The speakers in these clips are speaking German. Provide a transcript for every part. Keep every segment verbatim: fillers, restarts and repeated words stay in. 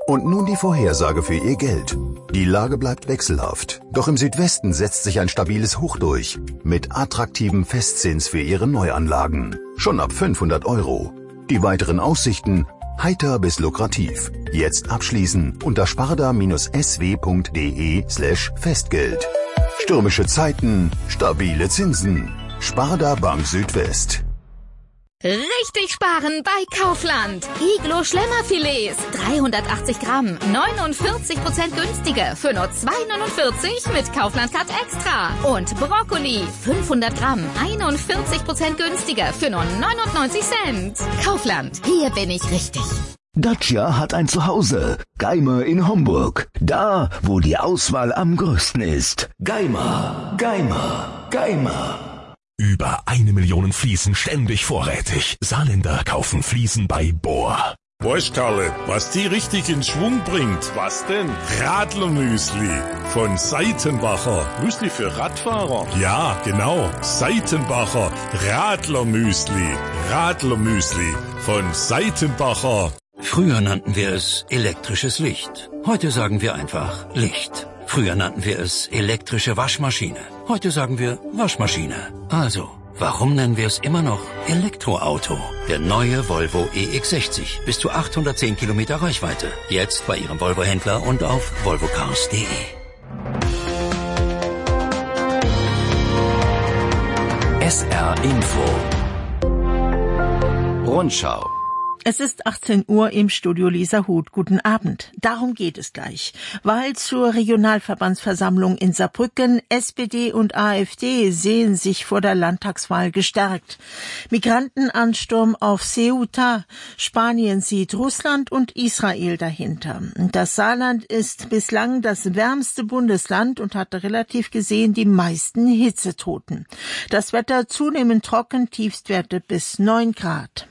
Und nun die Vorhersage für Ihr Geld. Die Lage bleibt wechselhaft. Doch im Südwesten setzt sich ein stabiles Hoch durch. Mit attraktivem Festzins für Ihre Neuanlagen. Schon ab fünfhundert Euro. Die weiteren Aussichten heiter bis lukrativ. Jetzt abschließen unter sparda-sw.de slash Festgeld. Stürmische Zeiten, stabile Zinsen. Sparda Bank Südwest. Richtig sparen bei Kaufland. Iglo Schlemmerfilets, dreihundertachtzig Gramm, neunundvierzig Prozent günstiger für nur zwei neunundvierzig mit Kaufland Cut Extra. Und Brokkoli, fünfhundert Gramm, einundvierzig Prozent günstiger für nur neunundneunzig Cent. Kaufland, hier bin ich richtig. Dacia hat ein Zuhause. Geimer in Homburg. Da, wo die Auswahl am größten ist. Geimer, Geimer, Geimer. Über eine Million Fliesen ständig vorrätig. Saarländer kaufen Fliesen bei Bohr. Weißt Karle, was die richtig in Schwung bringt? Was denn? Radlermüsli von Seitenbacher. Müsli für Radfahrer? Ja, genau. Seitenbacher Radlermüsli. Radlermüsli von Seitenbacher. Früher nannten wir es elektrisches Licht. Heute sagen wir einfach Licht. Früher nannten wir es elektrische Waschmaschine. Heute sagen wir Waschmaschine. Also, warum nennen wir es immer noch Elektroauto? Der neue Volvo E X sechzig. Bis zu achthundertzehn Kilometer Reichweite. Jetzt bei Ihrem Volvo-Händler und auf volvocars punkt de. S R Info. Rundschau. Es ist achtzehn Uhr im Studio Lisa Huth. Guten Abend. Darum geht es gleich. Wahl zur Regionalverbandsversammlung in Saarbrücken. S P D und AfD sehen sich vor der Landtagswahl gestärkt. Migrantenansturm auf Ceuta. Spanien sieht Russland und Israel dahinter. Das Saarland ist bislang das wärmste Bundesland und hatte relativ gesehen die meisten Hitzetoten. Das Wetter zunehmend trocken, Tiefstwerte bis neun Grad.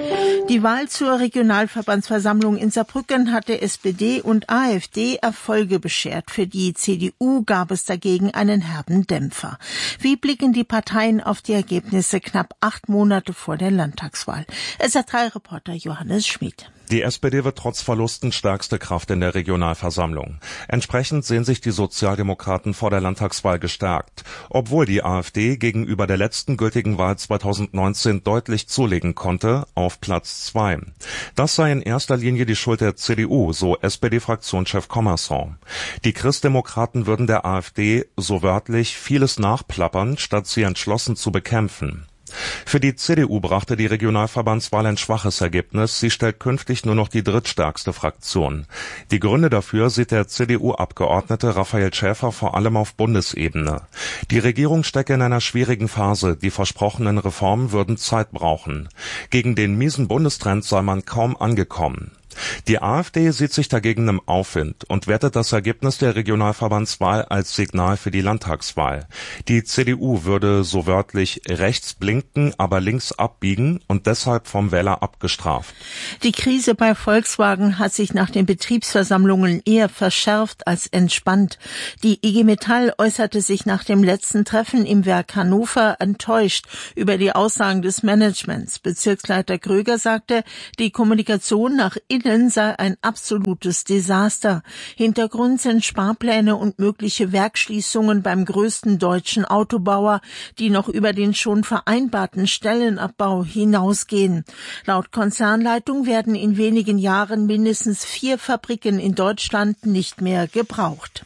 Die Wahl zur Regionalverbandsversammlung in Saarbrücken hatte S P D und AfD Erfolge beschert. Für die C D U gab es dagegen einen herben Dämpfer. Wie blicken die Parteien auf die Ergebnisse knapp acht Monate vor der Landtagswahl? S R drei Reporter Johannes Schmid. Die S P D wird trotz Verlusten stärkste Kraft in der Regionalversammlung. Entsprechend sehen sich die Sozialdemokraten vor der Landtagswahl gestärkt, obwohl die AfD gegenüber der letzten gültigen Wahl zweitausendneunzehn deutlich zulegen konnte, auf Platz zwei. Das sei in erster Linie die Schuld der C D U, so S P D-Fraktionschef Commerson. Die Christdemokraten würden der AfD, so wörtlich, vieles nachplappern, statt sie entschlossen zu bekämpfen. Für die C D U brachte die Regionalverbandswahl ein schwaches Ergebnis. Sie stellt künftig nur noch die drittstärkste Fraktion. Die Gründe dafür sieht der C D U-Abgeordnete Raphael Schäfer vor allem auf Bundesebene. Die Regierung stecke in einer schwierigen Phase. Die versprochenen Reformen würden Zeit brauchen. Gegen den miesen Bundestrend sei man kaum angekommen. Die AfD sieht sich dagegen im Aufwind und wertet das Ergebnis der Regionalverbandswahl als Signal für die Landtagswahl. Die C D U würde so wörtlich rechts blinken, aber links abbiegen und deshalb vom Wähler abgestraft. Die Krise bei Volkswagen hat sich nach den Betriebsversammlungen eher verschärft als entspannt. Die I G Metall äußerte sich nach dem letzten Treffen im Werk Hannover enttäuscht über die Aussagen des Managements. Bezirksleiter Kröger sagte, die Kommunikation nach innen sei ein absolutes Desaster. Hintergrund sind Sparpläne und mögliche Werksschließungen beim größten deutschen Autobauer, die noch über den schon vereinbarten Stellenabbau hinausgehen. Laut Konzernleitung werden in wenigen Jahren mindestens vier Fabriken in Deutschland nicht mehr gebraucht.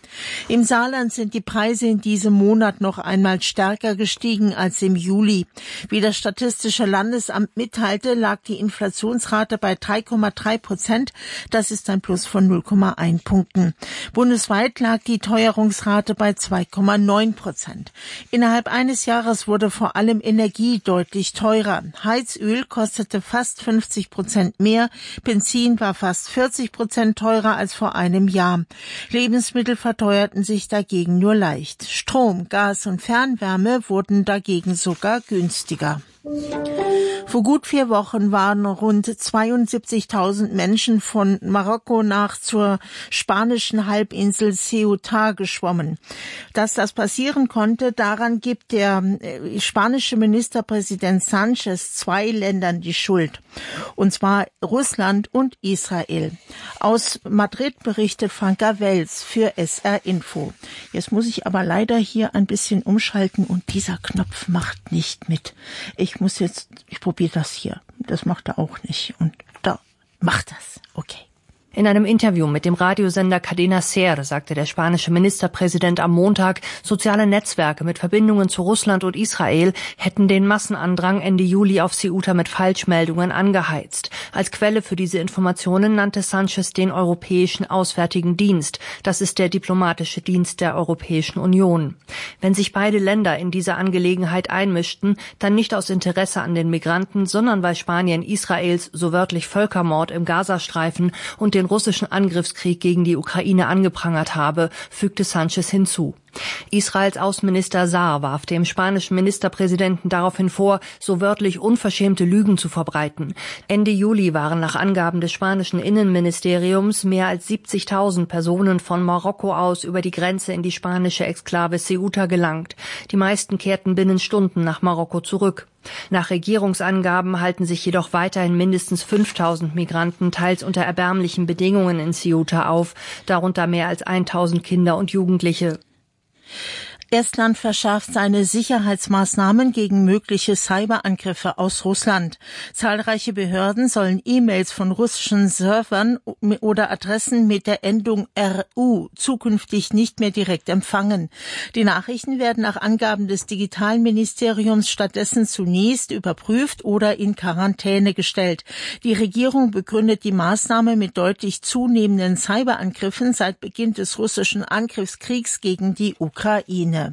Im Saarland sind die Preise in diesem Monat noch einmal stärker gestiegen als im Juli. Wie das Statistische Landesamt mitteilte, lag die Inflationsrate bei drei Komma drei Prozent. Das ist ein Plus von null Komma eins Punkten. Bundesweit lag die Teuerungsrate bei zwei Komma neun Prozent. Innerhalb eines Jahres wurde vor allem Energie deutlich teurer. Heizöl kostete fast fünfzig Prozent mehr. Benzin war fast vierzig Prozent teurer als vor einem Jahr. Lebensmittel verteuerten sich dagegen nur leicht. Strom, Gas und Fernwärme wurden dagegen sogar günstiger. Vor gut vier Wochen waren rund zweiundsiebzigtausend Menschen von Marokko nach zur spanischen Halbinsel Ceuta geschwommen. Dass das passieren konnte, daran gibt der spanische Ministerpräsident Sánchez zwei Ländern die Schuld. Und zwar Russland und Israel. Aus Madrid berichtet Franka Wels für S R Info. Jetzt muss ich aber leider hier ein bisschen umschalten und dieser Knopf macht nicht mit. Ich muss jetzt, ich probiere das hier. Das macht er auch nicht. Und da macht das. Okay. In einem Interview mit dem Radiosender Cadena Ser sagte der spanische Ministerpräsident am Montag, soziale Netzwerke mit Verbindungen zu Russland und Israel hätten den Massenandrang Ende Juli auf Ceuta mit Falschmeldungen angeheizt. Als Quelle für diese Informationen nannte Sánchez den Europäischen Auswärtigen Dienst. Das ist der diplomatische Dienst der Europäischen Union. Wenn sich beide Länder in diese Angelegenheit einmischten, dann nicht aus Interesse an den Migranten, sondern weil Spanien Israels so wörtlich Völkermord im Gazastreifen und den russischen Angriffskrieg gegen die Ukraine angeprangert habe, fügte Sánchez hinzu. Israels Außenminister Saar warf dem spanischen Ministerpräsidenten daraufhin vor, so wörtlich unverschämte Lügen zu verbreiten. Ende Juli waren nach Angaben des spanischen Innenministeriums mehr als siebzigtausend Personen von Marokko aus über die Grenze in die spanische Exklave Ceuta gelangt. Die meisten kehrten binnen Stunden nach Marokko zurück. Nach Regierungsangaben halten sich jedoch weiterhin mindestens fünftausend Migranten teils unter erbärmlichen Bedingungen in Ceuta auf, darunter mehr als tausend Kinder und Jugendliche. Estland verschärft seine Sicherheitsmaßnahmen gegen mögliche Cyberangriffe aus Russland. Zahlreiche Behörden sollen E-Mails von russischen Servern oder Adressen mit der Endung R U zukünftig nicht mehr direkt empfangen. Die Nachrichten werden nach Angaben des Digitalministeriums stattdessen zunächst überprüft oder in Quarantäne gestellt. Die Regierung begründet die Maßnahme mit deutlich zunehmenden Cyberangriffen seit Beginn des russischen Angriffskriegs gegen die Ukraine.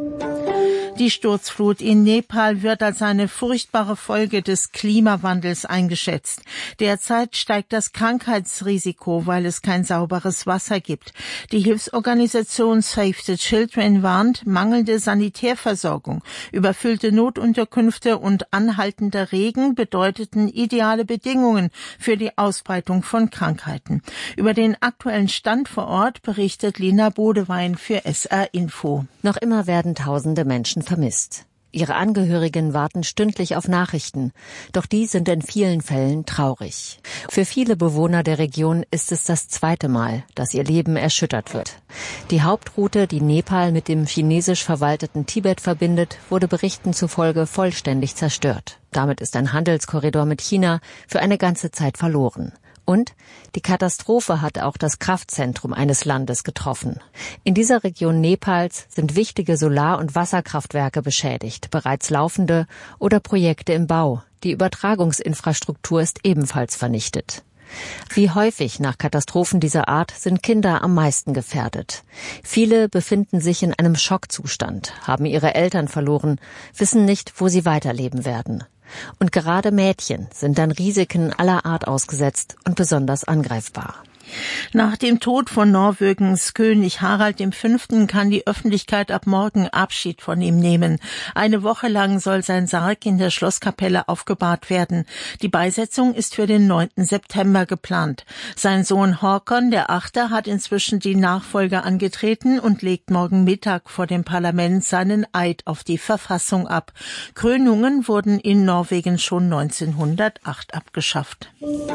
Die Sturzflut in Nepal wird als eine furchtbare Folge des Klimawandels eingeschätzt. Derzeit steigt das Krankheitsrisiko, weil es kein sauberes Wasser gibt. Die Hilfsorganisation Save the Children warnt, mangelnde Sanitärversorgung, überfüllte Notunterkünfte und anhaltender Regen bedeuteten ideale Bedingungen für die Ausbreitung von Krankheiten. Über den aktuellen Stand vor Ort berichtet Lina Bodewein für S R Info. Noch immer werden tausende Menschen vermisst. Ihre Angehörigen warten stündlich auf Nachrichten, doch die sind in vielen Fällen traurig. Für viele Bewohner der Region ist es das zweite Mal, dass ihr Leben erschüttert wird. Die Hauptroute, die Nepal mit dem chinesisch verwalteten Tibet verbindet, wurde Berichten zufolge vollständig zerstört. Damit ist ein Handelskorridor mit China für eine ganze Zeit verloren. Und die Katastrophe hat auch das Kraftzentrum eines Landes getroffen. In dieser Region Nepals sind wichtige Solar- und Wasserkraftwerke beschädigt, bereits laufende oder Projekte im Bau. Die Übertragungsinfrastruktur ist ebenfalls vernichtet. Wie häufig nach Katastrophen dieser Art sind Kinder am meisten gefährdet. Viele befinden sich in einem Schockzustand, haben ihre Eltern verloren, wissen nicht, wo sie weiterleben werden. Und gerade Mädchen sind dann Risiken aller Art ausgesetzt und besonders angreifbar. Nach dem Tod von Norwegens König Harald der Fünfte kann die Öffentlichkeit ab morgen Abschied von ihm nehmen. Eine Woche lang soll sein Sarg in der Schlosskapelle aufgebahrt werden. Die Beisetzung ist für den neunten September geplant. Sein Sohn Håkon der Achte hat inzwischen die Nachfolge angetreten und legt morgen Mittag vor dem Parlament seinen Eid auf die Verfassung ab. Krönungen wurden in Norwegen schon neunzehnhundertacht abgeschafft.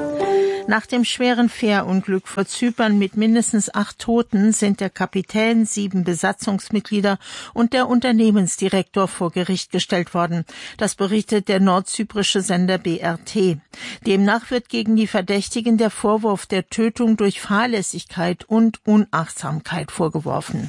Nach dem schweren Fährunglück vor Zypern mit mindestens acht Toten sind der Kapitän, sieben Besatzungsmitglieder und der Unternehmensdirektor vor Gericht gestellt worden. Das berichtet der nordzyprische Sender B R T. Demnach wird gegen die Verdächtigen der Vorwurf der Tötung durch Fahrlässigkeit und Unachtsamkeit vorgeworfen.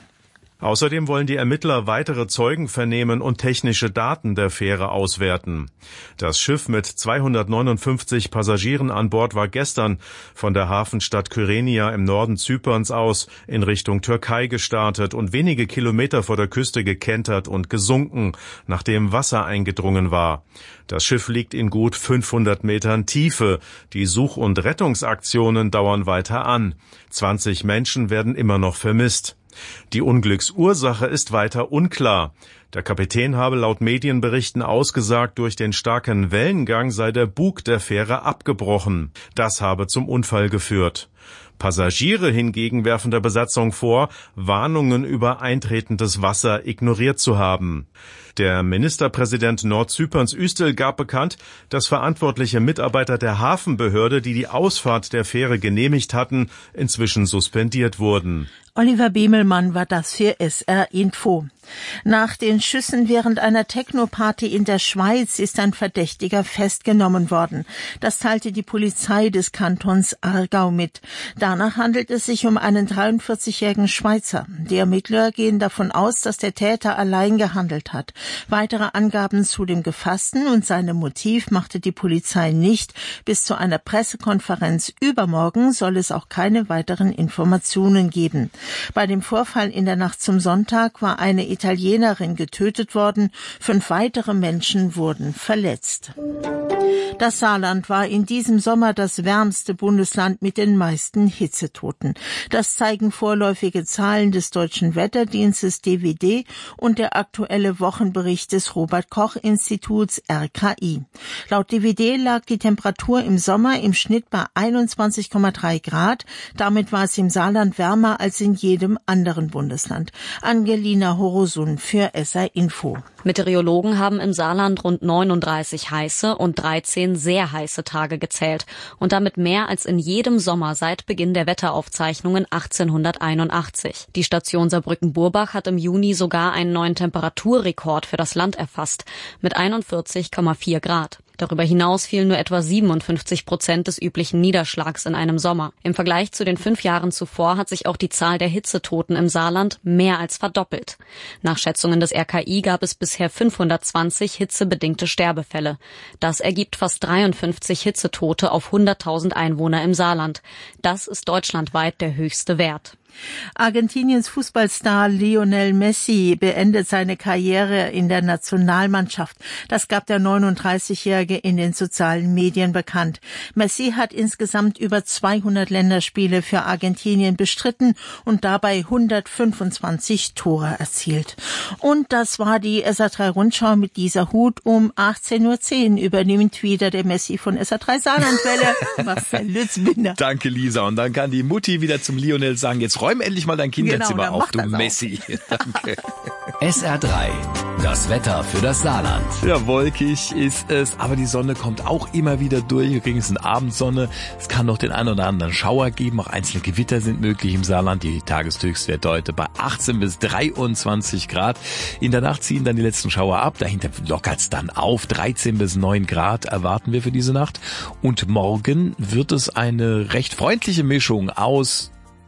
Außerdem wollen die Ermittler weitere Zeugen vernehmen und technische Daten der Fähre auswerten. Das Schiff mit zweihundertneunundfünfzig Passagieren an Bord war gestern von der Hafenstadt Kyrenia im Norden Zyperns aus in Richtung Türkei gestartet und wenige Kilometer vor der Küste gekentert und gesunken, nachdem Wasser eingedrungen war. Das Schiff liegt in gut fünfhundert Metern Tiefe. Die Such- und Rettungsaktionen dauern weiter an. zwanzig Menschen werden immer noch vermisst. Die Unglücksursache ist weiter unklar. Der Kapitän habe laut Medienberichten ausgesagt, durch den starken Wellengang sei der Bug der Fähre abgebrochen. Das habe zum Unfall geführt. Passagiere hingegen werfen der Besatzung vor, Warnungen über eintretendes Wasser ignoriert zu haben. Der Ministerpräsident Nordzyperns Üstel gab bekannt, dass verantwortliche Mitarbeiter der Hafenbehörde, die die Ausfahrt der Fähre genehmigt hatten, inzwischen suspendiert wurden. Oliver Bemelmann war das für S R Info. Nach den Schüssen während einer Techno-Party in der Schweiz ist ein Verdächtiger festgenommen worden. Das teilte die Polizei des Kantons Aargau mit. Danach handelt es sich um einen dreiundvierzigjährigen Schweizer. Die Ermittler gehen davon aus, dass der Täter allein gehandelt hat. Weitere Angaben zu dem Gefassten und seinem Motiv machte die Polizei nicht. Bis zu einer Pressekonferenz übermorgen soll es auch keine weiteren Informationen geben. Bei dem Vorfall in der Nacht zum Sonntag war eine Italienerin getötet worden, fünf weitere Menschen wurden verletzt. Das Saarland war in diesem Sommer das wärmste Bundesland mit den meisten Hitzetoten. Das zeigen vorläufige Zahlen des Deutschen Wetterdienstes D W D und der aktuelle Wochenbericht des Robert-Koch-Instituts R K I. Laut D W D lag die Temperatur im Sommer im Schnitt bei einundzwanzig Komma drei Grad. Damit war es im Saarland wärmer als in jedem anderen Bundesland. Angelina Horosun für S R Info. Meteorologen haben im Saarland rund neununddreißig heiße und dreizehn sehr heiße Tage gezählt und damit mehr als in jedem Sommer seit Beginn der Wetteraufzeichnungen achtzehnhunderteinundachtzig. Die Station Saarbrücken-Burbach hat im Juni sogar einen neuen Temperaturrekord für das Land erfasst mit einundvierzig Komma vier Grad. Darüber hinaus fielen nur etwa siebenundfünfzig Prozent des üblichen Niederschlags in einem Sommer. Im Vergleich zu den fünf Jahren zuvor hat sich auch die Zahl der Hitzetoten im Saarland mehr als verdoppelt. Nach Schätzungen des R K I gab es bisher fünfhundertzwanzig hitzebedingte Sterbefälle. Das ergibt fast dreiundfünfzig Hitzetote auf hunderttausend Einwohner im Saarland. Das ist deutschlandweit der höchste Wert. Argentiniens Fußballstar Lionel Messi beendet seine Karriere in der Nationalmannschaft. Das gab der neununddreißigjährige in den sozialen Medien bekannt. Messi hat insgesamt über zweihundert Länderspiele für Argentinien bestritten und dabei hundertfünfundzwanzig Tore erzielt. Und das war die S R drei Rundschau mit dieser Hut. Um achtzehn Uhr zehn übernimmt wieder der Messi von S R drei Saarlandwelle. Marcel Lützbinder. Danke, Lisa. Und dann kann die Mutti wieder zum Lionel sagen, jetzt räum endlich mal dein Kinderzimmer genau, auf, du Messi. Danke. S R drei, das Wetter für das Saarland. Ja, wolkig ist es, aber die Sonne kommt auch immer wieder durch. Übrigens eine Abendsonne. Es kann noch den einen oder anderen Schauer geben. Auch einzelne Gewitter sind möglich im Saarland. Die Tageshöchstwerte heute bei achtzehn bis dreiundzwanzig Grad. In der Nacht ziehen dann die letzten Schauer ab. Dahinter lockert es dann auf. dreizehn bis neun Grad erwarten wir für diese Nacht. Und morgen wird es eine recht freundliche Mischung aus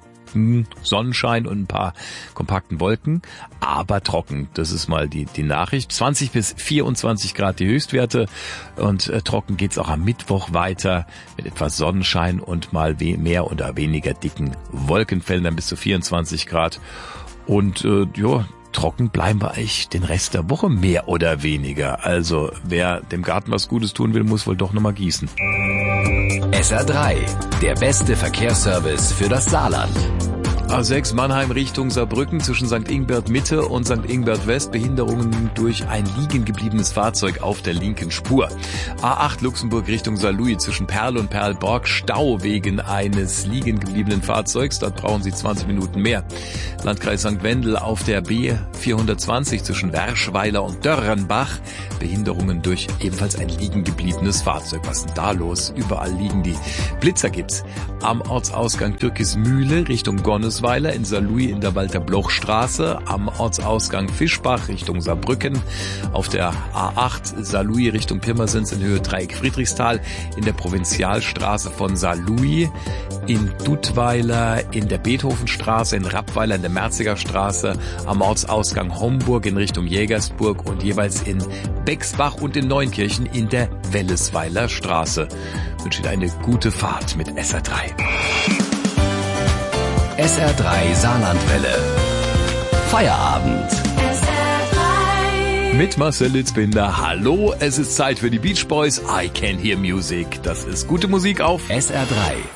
Sonnenschein und ein paar kompakten Wolken, aber trocken. Das ist mal die die Nachricht. zwanzig bis vierundzwanzig Grad die Höchstwerte und äh, trocken geht's auch am Mittwoch weiter mit etwas Sonnenschein und mal we- mehr oder weniger dicken Wolkenfällen, dann bis zu vierundzwanzig Grad. Und äh, ja, trocken bleiben wir eigentlich den Rest der Woche mehr oder weniger. Also wer dem Garten was Gutes tun will, muss wohl doch nochmal gießen. S R drei, der beste Verkehrsservice für das Saarland. A sechs Mannheim Richtung Saarbrücken zwischen Sankt Ingbert Mitte und Sankt Ingbert West. Behinderungen durch ein liegen gebliebenes Fahrzeug auf der linken Spur. A acht Luxemburg Richtung Saarlouis zwischen Perl und Perlborg. Stau wegen eines liegen gebliebenen Fahrzeugs. Dort brauchen Sie zwanzig Minuten mehr. Landkreis Sankt Wendel auf der B vierhundertzwanzig zwischen Werschweiler und Dörrenbach. Behinderungen durch ebenfalls ein liegen gebliebenes Fahrzeug. Was ist denn da los? Überall liegen die. Blitzer gibt's. Am Ortsausgang Türkismühle Richtung Gonnes in Saarlouis in der Walter-Bloch-Straße, am Ortsausgang Fischbach Richtung Saarbrücken, auf der A acht Saarlouis Richtung Pirmasens in Höhe Dreieck Friedrichsthal, in der Provinzialstraße von Saarlouis, in Duttweiler, in der Beethovenstraße, in Rappweiler, in der Merziger Straße, am Ortsausgang Homburg in Richtung Jägersburg und jeweils in Bexbach und in Neunkirchen in der Wellesweiler Straße. Ich wünsche Ihnen eine gute Fahrt mit S R drei. S R drei Saarlandwelle. Feierabend. S R drei. Mit Marcel Litzbinder. Hallo, es ist Zeit für die Beach Boys. I Can Hear Music. Das ist gute Musik auf S R drei.